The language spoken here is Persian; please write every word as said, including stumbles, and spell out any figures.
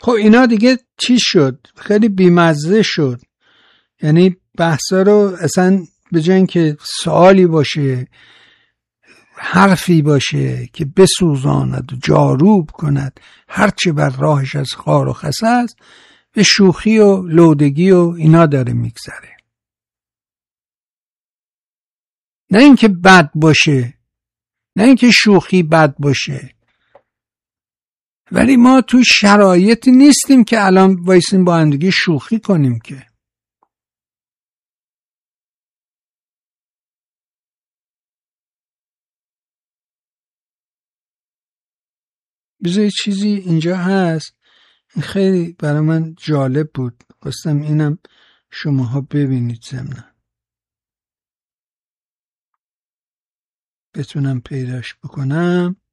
خب اینا دیگه چی شد؟ خیلی بیمزه شد. یعنی بحثا رو اصلا به جای اینکه سوالی باشه، حرفی باشه که بسوزاند و جاروب کند هرچه بر راهش از خار و خس است، به شوخی و لودگی و اینا داره میگذره. نه اینکه بد باشه، نه اینکه شوخی بد باشه، ولی ما تو شرایطی نیستیم که الان وایسیم با هم دیگه شوخی کنیم که. بذار چیزی اینجا هست، این خیلی برای من جالب بود، خواستم اینم شماها ببینید ضمناً بتونم پیداش بکنم.